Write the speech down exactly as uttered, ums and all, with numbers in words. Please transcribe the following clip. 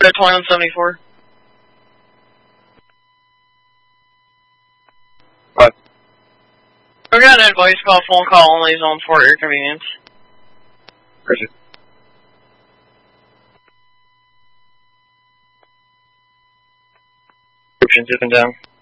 twenty-one seventy-four. What? We got an voice call, phone call only zone for your convenience. Roger. Description zipping down.